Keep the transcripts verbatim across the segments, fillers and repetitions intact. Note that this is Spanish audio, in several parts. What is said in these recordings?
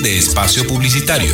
de espacio publicitario.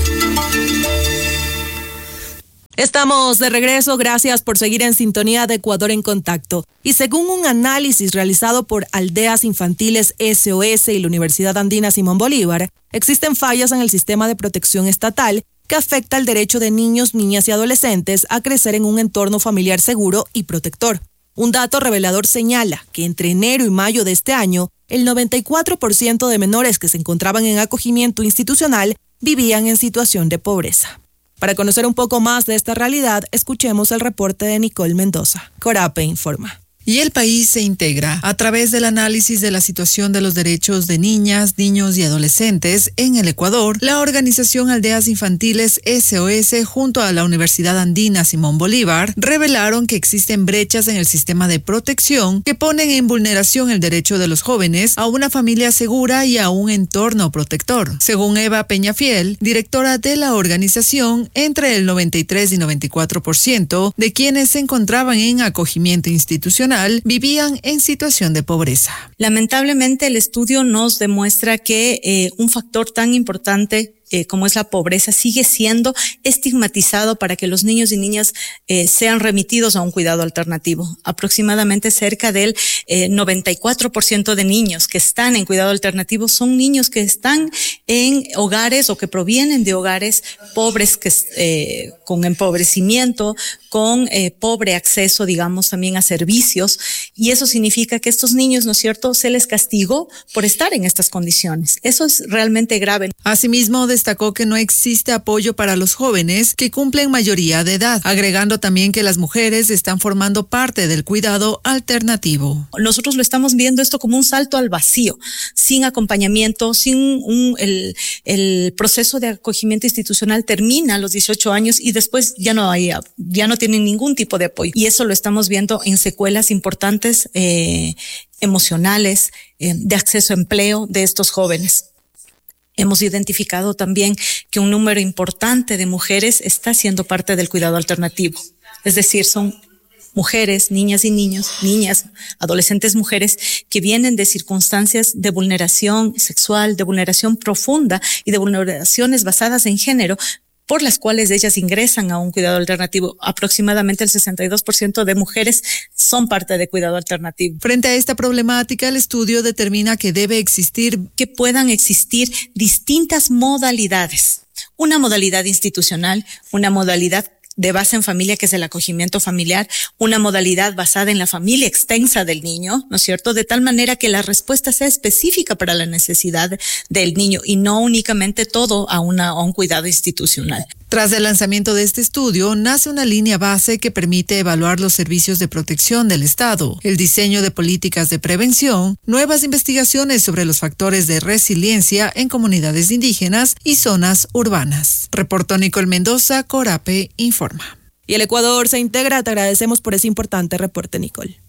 Estamos de regreso, gracias por seguir en sintonía de Ecuador en Contacto. Y según un análisis realizado por Aldeas Infantiles S O S y la Universidad Andina Simón Bolívar, existen fallas en el sistema de protección estatal que afecta el derecho de niños, niñas y adolescentes a crecer en un entorno familiar seguro y protector. Un dato revelador señala que entre enero y mayo de este año, el noventa y cuatro por ciento de menores que se encontraban en acogimiento institucional vivían en situación de pobreza. Para conocer un poco más de esta realidad, escuchemos el reporte de Nicole Mendoza. Corape informa. Y el país se integra a través del análisis de la situación de los derechos de niñas, niños y adolescentes en el Ecuador. La organización Aldeas Infantiles S O S junto a la Universidad Andina Simón Bolívar revelaron que existen brechas en el sistema de protección que ponen en vulneración el derecho de los jóvenes a una familia segura y a un entorno protector. Según Eva Peñafiel, directora de la organización, entre el noventa y tres y noventa y cuatro por ciento de quienes se encontraban en acogimiento institucional vivían en situación de pobreza. Lamentablemente, el estudio nos demuestra que eh, un factor tan importante Eh, como es la pobreza, sigue siendo estigmatizado para que los niños y niñas eh, sean remitidos a un cuidado alternativo. Aproximadamente cerca del eh, noventa y cuatro por ciento de niños que están en cuidado alternativo son niños que están en hogares o que provienen de hogares pobres, que eh, con empobrecimiento, con eh, pobre acceso, digamos, también a servicios, y eso significa que estos niños, ¿no es cierto?, se les castigó por estar en estas condiciones. Eso es realmente grave. Asimismo, destacó que no existe apoyo para los jóvenes que cumplen mayoría de edad, agregando también que las mujeres están formando parte del cuidado alternativo. Nosotros lo estamos viendo esto como un salto al vacío, sin acompañamiento, sin un, el, el proceso de acogimiento institucional termina a los dieciocho años y después ya no hay, ya no tienen ningún tipo de apoyo. Y eso lo estamos viendo en secuelas importantes, eh, emocionales, eh, de acceso a empleo de estos jóvenes. Hemos identificado también que un número importante de mujeres está siendo parte del cuidado alternativo. Es decir, son mujeres, niñas y niños, niñas, adolescentes mujeres que vienen de circunstancias de vulneración sexual, de vulneración profunda y de vulneraciones basadas en género, por las cuales ellas ingresan a un cuidado alternativo. Aproximadamente el sesenta y dos por ciento de mujeres son parte de cuidado alternativo. Frente a esta problemática, el estudio determina que debe existir, que puedan existir distintas modalidades. Una modalidad institucional, una modalidad de base en familia, que es el acogimiento familiar, una modalidad basada en la familia extensa del niño, ¿no es cierto? De tal manera que la respuesta sea específica para la necesidad del niño y no únicamente todo a, una, a un cuidado institucional. Tras el lanzamiento de este estudio, nace una línea base que permite evaluar los servicios de protección del Estado, el diseño de políticas de prevención, nuevas investigaciones sobre los factores de resiliencia en comunidades indígenas y zonas urbanas. Reportó Nicole Mendoza, Corape informa. Y el Ecuador se integra, te agradecemos por ese importante reporte, Nicole.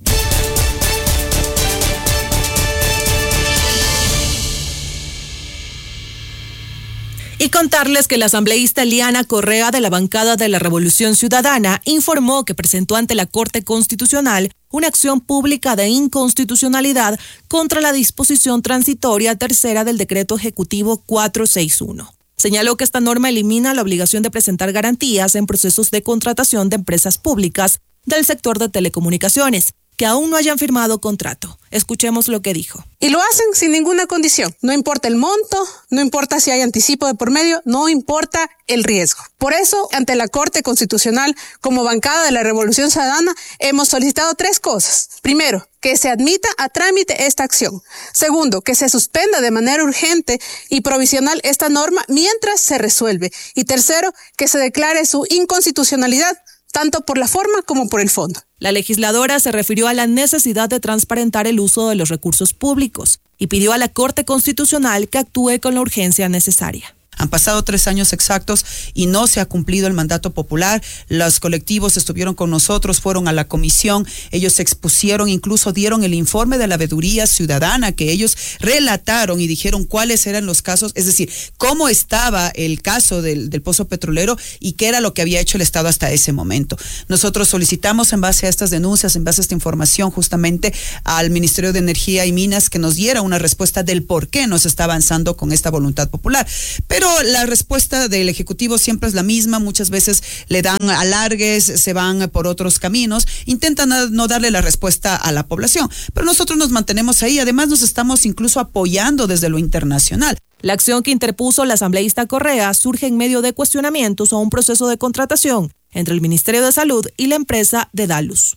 Y contarles que la asambleísta Eliana Correa de la bancada de la Revolución Ciudadana informó que presentó ante la Corte Constitucional una acción pública de inconstitucionalidad contra la disposición transitoria tercera del Decreto Ejecutivo cuatrocientos sesenta y uno. Señaló que esta norma elimina la obligación de presentar garantías en procesos de contratación de empresas públicas del sector de telecomunicaciones que aún no hayan firmado contrato. Escuchemos lo que dijo. Y lo hacen sin ninguna condición. No importa el monto, no importa si hay anticipo de por medio, no importa el riesgo. Por eso, ante la Corte Constitucional, como bancada de la Revolución Ciudadana, hemos solicitado tres cosas. Primero, que se admita a trámite esta acción. Segundo, que se suspenda de manera urgente y provisional esta norma mientras se resuelve. Y tercero, que se declare su inconstitucionalidad, tanto por la forma como por el fondo. La legisladora se refirió a la necesidad de transparentar el uso de los recursos públicos y pidió a la Corte Constitucional que actúe con la urgencia necesaria. Han pasado tres años exactos y no se ha cumplido el mandato popular. Los colectivos estuvieron con nosotros, fueron a la comisión, ellos se expusieron, incluso dieron el informe de la veeduría ciudadana que ellos relataron y dijeron cuáles eran los casos, es decir, cómo estaba el caso del, del pozo petrolero y qué era lo que había hecho el Estado hasta ese momento. Nosotros solicitamos en base a estas denuncias, en base a esta información, justamente al Ministerio de Energía y Minas que nos diera una respuesta del por qué no se está avanzando con esta voluntad popular. Pero la respuesta del Ejecutivo siempre es la misma, muchas veces le dan alargues, se van por otros caminos, intentan no darle la respuesta a la población, pero nosotros nos mantenemos ahí, además nos estamos incluso apoyando desde lo internacional. La acción que interpuso la asambleísta Correa surge en medio de cuestionamientos a un proceso de contratación entre el Ministerio de Salud y la empresa Dedalus.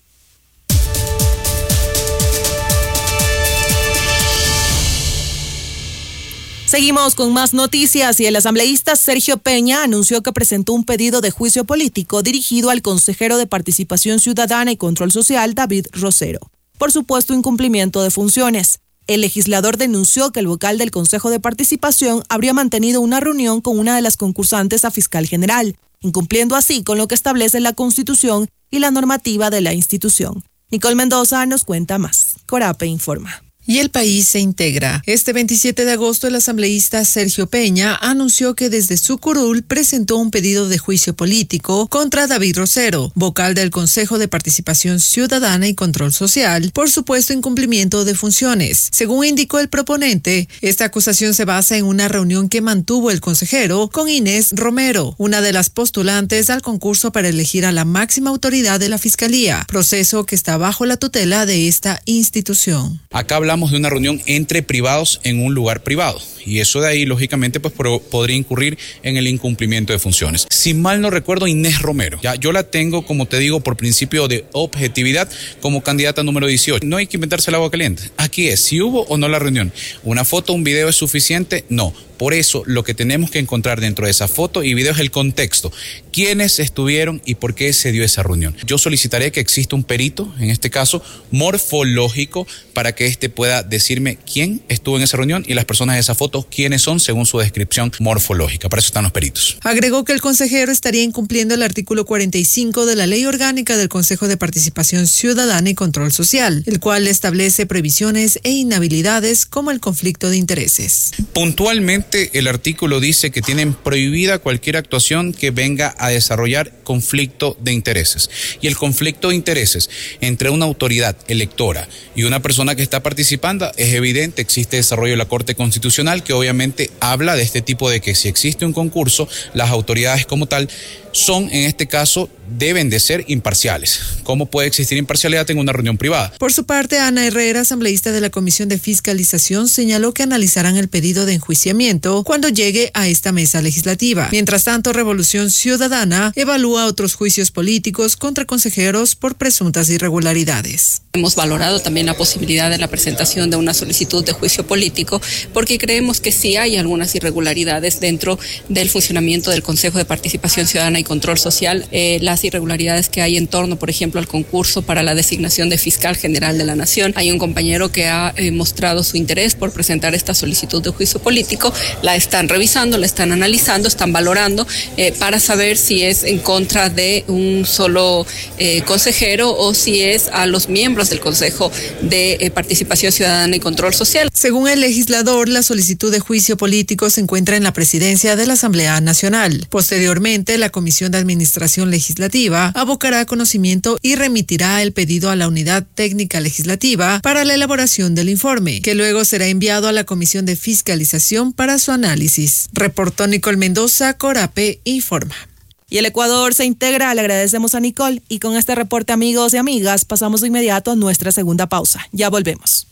Seguimos con más noticias y el asambleísta Sergio Peña anunció que presentó un pedido de juicio político dirigido al consejero de Participación Ciudadana y Control Social, David Rosero, por supuesto incumplimiento de funciones. El legislador denunció que el vocal del Consejo de Participación habría mantenido una reunión con una de las concursantes a fiscal general, incumpliendo así con lo que establece la Constitución y la normativa de la institución. Nicole Mendoza nos cuenta más. Corape informa. Y el país se integra. Este veintisiete de agosto, el asambleísta Sergio Peña anunció que desde su curul presentó un pedido de juicio político contra David Rosero, vocal del Consejo de Participación Ciudadana y Control Social, por supuesto incumplimiento de funciones. Según indicó el proponente, esta acusación se basa en una reunión que mantuvo el consejero con Inés Romero, una de las postulantes al concurso para elegir a la máxima autoridad de la Fiscalía, proceso que está bajo la tutela de esta institución. Acá hablamos de una reunión entre privados en un lugar privado y eso de ahí lógicamente pues podría incurrir en el incumplimiento de funciones. Si mal no recuerdo, Inés Romero, ya yo la tengo, como te digo, por principio de objetividad como candidata número dieciocho. No hay que inventarse el agua caliente. Aquí es, si hubo o no la reunión. ¿Una foto, un video es suficiente? No. Por eso lo que tenemos que encontrar dentro de esa foto y video es el contexto. ¿Quiénes estuvieron y por qué se dio esa reunión? Yo solicitaré que exista un perito, en este caso morfológico, para que éste pueda decirme quién estuvo en esa reunión y las personas de esa foto, quiénes son según su descripción morfológica. Para eso están los peritos. Agregó que el consejero estaría incumpliendo el artículo cuarenta y cinco de la Ley Orgánica del Consejo de Participación Ciudadana y Control Social, el cual establece previsiones e inhabilidades como el conflicto de intereses. Puntualmente, el artículo dice que tienen prohibida cualquier actuación que venga a desarrollar conflicto de intereses. Y el conflicto de intereses entre una autoridad electora y una persona que está participando es evidente. Existe desarrollo de la Corte Constitucional que obviamente habla de este tipo de que si existe un concurso, las autoridades como tal son, en este caso, deben de ser imparciales. ¿Cómo puede existir imparcialidad en una reunión privada? Por su parte, Ana Herrera, asambleísta de la Comisión de Fiscalización, señaló que analizarán el pedido de enjuiciamiento cuando llegue a esta mesa legislativa. Mientras tanto, Revolución Ciudadana evalúa otros juicios políticos contra consejeros por presuntas irregularidades. Hemos valorado también la posibilidad de la presentación de una solicitud de juicio político porque creemos que sí hay algunas irregularidades dentro del funcionamiento del Consejo de Participación Ciudadana y Control Social, eh, las irregularidades que hay en torno, por ejemplo, al concurso para la designación de fiscal general de la Nación. Hay un compañero que ha eh, mostrado su interés por presentar esta solicitud de juicio político, la están revisando, la están analizando, están valorando eh, para saber si es en contra de un solo eh, consejero o si es a los miembros del Consejo de eh, Participación Ciudadana y Control Social. Según el legislador, la solicitud de juicio político se encuentra en la presidencia de la Asamblea Nacional. Posteriormente, la Comisión de Administración Legislativa abocará conocimiento y remitirá el pedido a la Unidad Técnica Legislativa para la elaboración del informe, que luego será enviado a la Comisión de Fiscalización para su análisis. Reportó Nicole Mendoza, Corape informa. Y el Ecuador se integra, le agradecemos a Nicole. Y con este reporte, amigos y amigas, pasamos de inmediato a nuestra segunda pausa. Ya volvemos.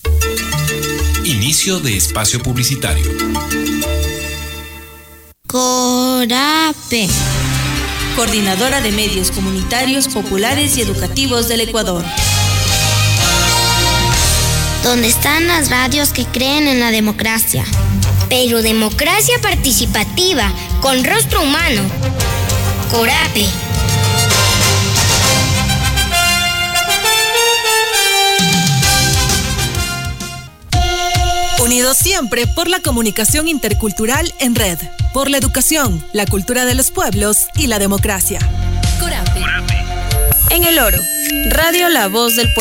Inicio de espacio publicitario. Corape, Coordinadora de Medios Comunitarios, Populares y Educativos del Ecuador. Donde están las radios que creen en la democracia. Pero democracia participativa, con rostro humano. Corape. Unidos siempre por la comunicación intercultural en red, por la educación, la cultura de los pueblos y la democracia. Corape. En El Oro, Radio La Voz del Pueblo.